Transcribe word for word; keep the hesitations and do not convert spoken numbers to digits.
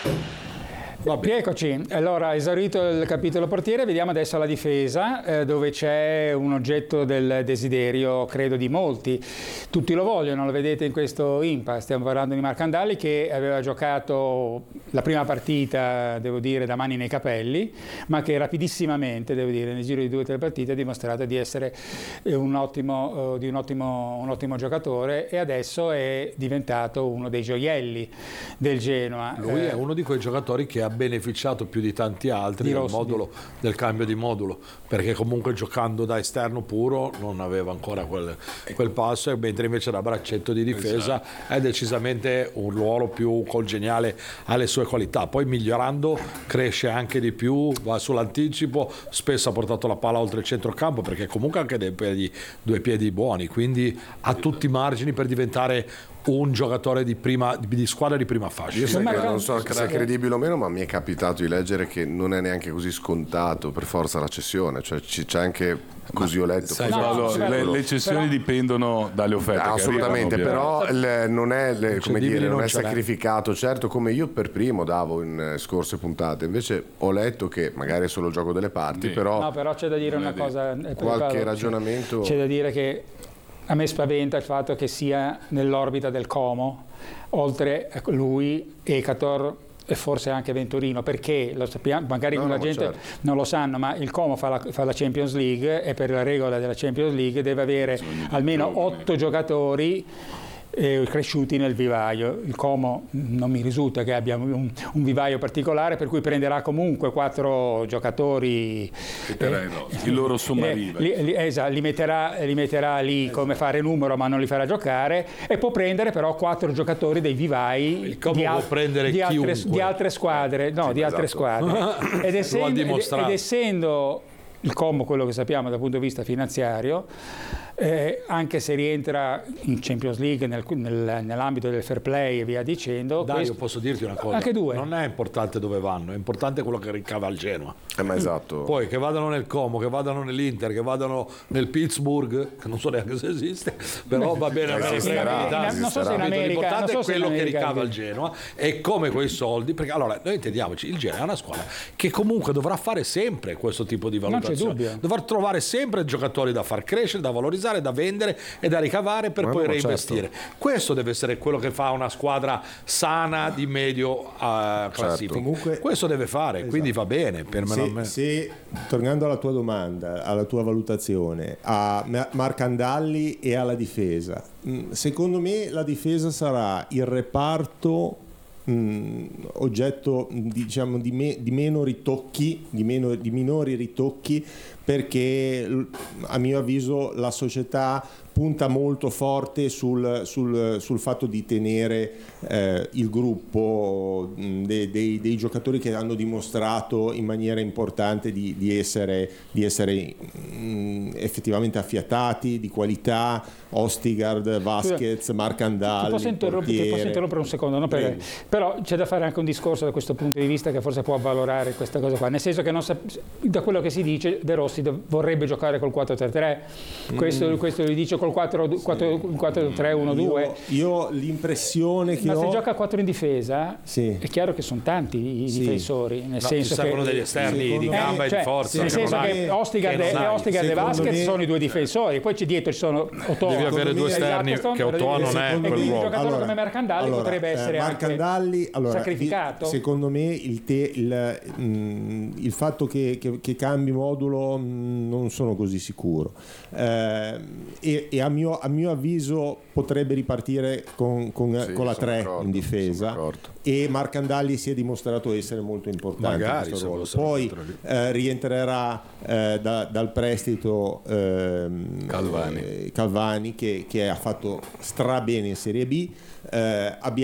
Eccoci, allora esaurito il capitolo portiere, vediamo adesso la difesa, eh, dove c'è un oggetto del desiderio, credo, di molti. Tutti lo vogliono, lo vedete in questo impasse. Stiamo parlando di Marcandali, che aveva giocato la prima partita, devo dire, da mani nei capelli, ma che rapidissimamente, devo dire, nel giro di due o tre partite ha dimostrato di essere un ottimo, uh, di un, ottimo, un ottimo giocatore, e adesso è diventato uno dei gioielli del Genoa. Lui è uno di quei giocatori che ha beneficiato più di tanti altri del modulo, del cambio di modulo, perché comunque giocando da esterno puro non aveva ancora quel, quel passo, mentre invece da braccetto di difesa è decisamente un ruolo più congeniale alle sue qualità. Poi migliorando cresce anche di più, va sull'anticipo, spesso ha portato la palla oltre il centrocampo, perché comunque ha anche dei piedi, due piedi buoni, quindi ha tutti i margini per diventare un giocatore di, prima, di squadra di prima fascia. Io sai che non so se è credibile o meno, ma mi è capitato di leggere che non è neanche così scontato per forza la cessione, cioè c'è anche, così ho letto, sai, no, allora, le, le cessioni però dipendono dalle offerte. Ah, assolutamente, però le, non è, le, come dire, non è sacrificato, certo, come io per primo davo in scorse puntate. Invece ho letto che magari è solo il gioco delle parti, sì. però no, però c'è da dire una cosa, qualche ragionamento, c'è da dire che a me spaventa il fatto che sia nell'orbita del Como, oltre a lui, Ekator e forse anche Venturino, perché lo sappiamo, magari no, la no, gente certo. non lo sanno, ma il Como fa la, fa la Champions League, e per la regola della Champions League deve avere almeno otto giocatori eh, cresciuti nel vivaio. Il Como non mi risulta che abbia un, un vivaio particolare, per cui prenderà comunque quattro giocatori, eh, il loro sommarino, eh, li, li, esatto, li, metterà, li metterà lì esatto. come fare numero, ma non li farà giocare, e può prendere però quattro giocatori dei vivai di, al, di, altre, di altre squadre, no, sì, di altre esatto. squadre ed essendo, ed, ed essendo il Como quello che sappiamo dal punto di vista finanziario, Eh, anche se rientra in Champions League nel, nel, nell'ambito del fair play e via dicendo. Dai, questo, io posso dirti una cosa, anche due. Non è importante dove vanno, è importante quello che ricava il Genoa. Eh, ma esatto. Poi che vadano nel Como, che vadano nell'Inter, che vadano nel Pittsburgh, che non so neanche se esiste, però va bene, eh, esisterà, non so se in America, l'importante so è quello che ricava il il Genoa, e come quei soldi, perché allora noi intendiamoci, il Genoa è una squadra che comunque dovrà fare sempre questo tipo di valutazione, dovrà trovare sempre giocatori da far crescere, da valorizzare, da vendere e da ricavare per ma poi reinvestire. Certo. Questo deve essere quello che fa una squadra sana di medio uh, classifica. Certo. Comunque, questo deve fare, esatto. Quindi va bene per se, me. Se, tornando alla tua domanda, alla tua valutazione, a Marcandali e alla difesa, secondo me la difesa sarà il reparto mh, oggetto, diciamo, di, me, di meno ritocchi, di, meno, di minori ritocchi, perché a mio avviso la società punta molto forte sul, sul, sul fatto di tenere eh, il gruppo dei, dei, dei giocatori che hanno dimostrato in maniera importante di, di essere, di essere mh, effettivamente affiatati, di qualità. Ostigard, Vasquez, Marcandali. Ti posso interrompere, ti posso interrompere un secondo, no? Per, però c'è da fare anche un discorso da questo punto di vista che forse può avvalorare questa cosa qua, nel senso che non sa, da quello che si dice De Rossi vorrebbe giocare col quattro tre tre, questo, mm. questo gli dice col quattro tre uno due. Io, io ho l'impressione che ma ho... se gioca a quattro in difesa, sì. È chiaro che sono tanti i sì. difensori, nel no, senso che degli esterni sì, di gamba eh, cioè, e di forza, nel senso che Ostigard e Vasquez sono i due difensori, poi c'è dietro ci sono Ottò, devi avere due esterni, che Ottò non è quel ruolo. Un giocatore allora, come Marcandali allora, potrebbe essere eh, Marcandali, anche allora, sacrificato. Secondo me il, te, il, mh, il fatto che, che, che cambi modulo mh, non sono così sicuro, eh, e, e a, mio, a mio avviso potrebbe ripartire con, con, sì, con la tre in difesa, e Marcandali si è dimostrato essere molto importante magari, in questo ruolo. Poi eh, rientrerà eh, da, dal prestito eh, Calvani, eh, Calvani che, che ha fatto strabene in Serie B. Eh, abbiamo